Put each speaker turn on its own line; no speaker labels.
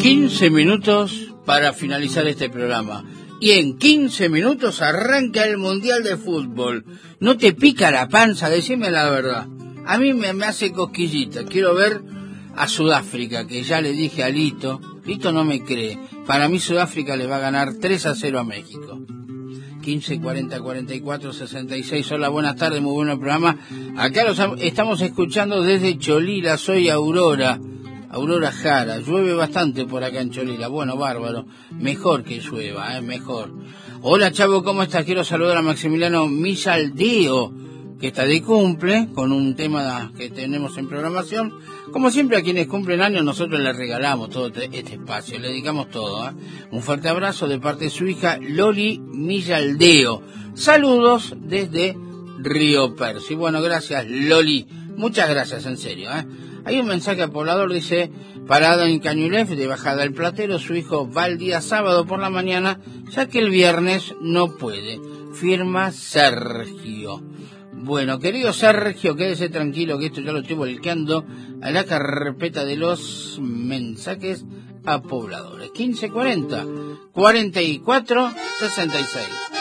15 minutos para finalizar este programa. Y en 15 minutos arranca el Mundial de Fútbol. ¿No te pica la panza? Decime la verdad. A mí me hace cosquillita. Quiero ver a Sudáfrica, que ya le dije a Lito. Lito no me cree. Para mí Sudáfrica le va a ganar 3-0 a México. 15, 40, 44, 66. Hola, buenas tardes, muy buen programa. Acá los estamos escuchando desde Cholila. Soy Aurora Jara. Llueve bastante por acá en Cholila. Bueno, bárbaro. Mejor que llueva, mejor. Hola, Chavo, ¿cómo estás? Quiero saludar a Maximiliano Millaldeo, que está de cumple, con un tema que tenemos en programación. Como siempre, a quienes cumplen años, nosotros les regalamos todo este espacio, le dedicamos todo. Un fuerte abrazo de parte de su hija Loli Millaldeo. Saludos desde Río Persi. Bueno, gracias, Loli. Muchas gracias, en serio. Hay un mensaje al poblador, dice: parada en Cañulef, de Bajada del Platero, su hijo va el día sábado por la mañana, ya que el viernes no puede. Firma Sergio. Bueno, querido Sergio, quédese tranquilo que esto ya lo estoy volcando a la carpeta de los mensajes a pobladores. 1540 44 66.